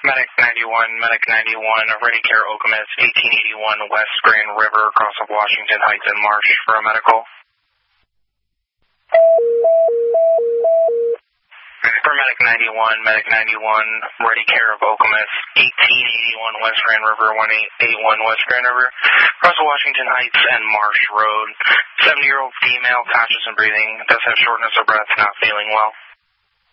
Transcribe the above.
Medic 91, Medic 91, ready care Okemos, 1881 West Grand River, across of Washington Heights and Marsh for a medical. For Medic 91, Medic 91, ready care of Okemos, 1881 West Grand River, 1881 West Grand River, across of Washington Heights and Marsh Road. 70-year-old female, conscious and breathing, does have shortness of breath, not feeling well.